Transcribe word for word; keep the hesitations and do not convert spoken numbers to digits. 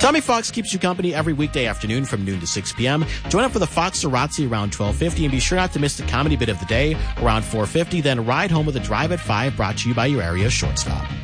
Tommy Fox keeps you company every weekday afternoon from noon to six p.m. Join up for the Fox Sarazzi around twelve fifty, and be sure not to miss the comedy bit of the day around four fifty. Then ride home with a drive at five, brought to you by your area shortstop.